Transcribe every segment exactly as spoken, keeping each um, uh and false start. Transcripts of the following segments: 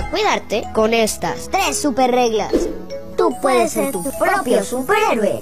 para cuidarte con estas tres super reglas. Tú puedes ser tu propio superhéroe.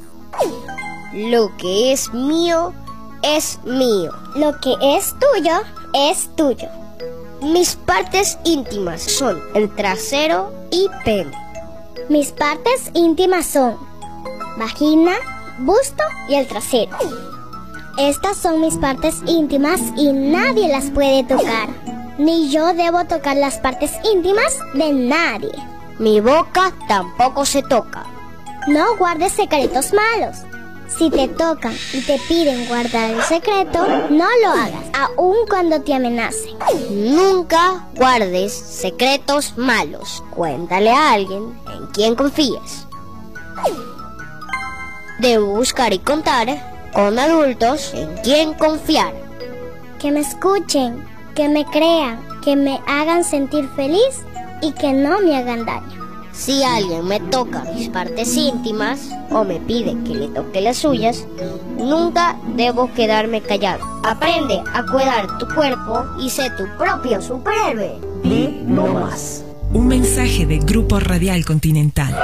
Lo que es mío, es mío. Lo que es tuyo, es tuyo. Mis partes íntimas son el trasero y pene. Mis partes íntimas son vagina, busto y el trasero. Estas son mis partes íntimas y nadie las puede tocar. Ni yo debo tocar las partes íntimas de nadie. Mi boca tampoco se toca. No guardes secretos malos. Si te tocan y te piden guardar el secreto, no lo hagas, aun cuando te amenacen. Nunca guardes secretos malos. Cuéntale a alguien en quien confíes. Debo buscar y contar con adultos en quien confiar. Que me escuchen, que me crean, que me hagan sentir feliz y que no me hagan daño. Si alguien me toca mis partes íntimas o me pide que le toque las suyas, nunca debo quedarme callado. Aprende a cuidar tu cuerpo y sé tu propio superhéroe. Di no más. Un mensaje de Grupo Radial Continental.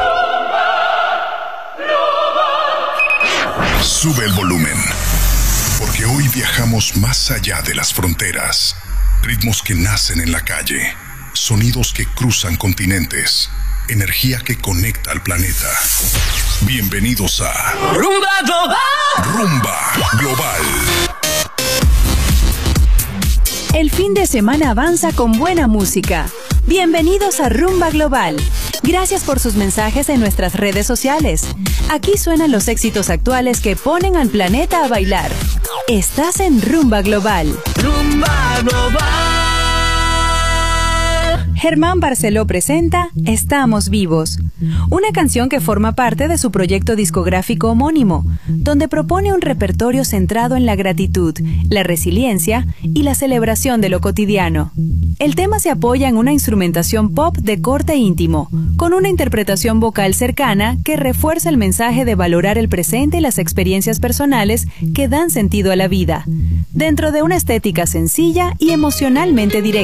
Sube el volumen, porque hoy viajamos más allá de las fronteras. Ritmos que nacen en la calle, sonidos que cruzan continentes, energía que conecta al planeta. Bienvenidos a Rumba Global. Rumba Global. El fin de semana avanza con buena música. Bienvenidos a Rumba Global. Gracias por sus mensajes en nuestras redes sociales. Aquí suenan los éxitos actuales que ponen al planeta a bailar. Estás en Rumba Global. Rumba Global. Germán Barceló presenta Estamos Vivos, una canción que forma parte de su proyecto discográfico homónimo, donde propone un repertorio centrado en la gratitud, la resiliencia y la celebración de lo cotidiano. El tema se apoya en una instrumentación pop de corte íntimo, con una interpretación vocal cercana que refuerza el mensaje de valorar el presente y las experiencias personales que dan sentido a la vida, dentro de una estética sencilla y emocionalmente directa.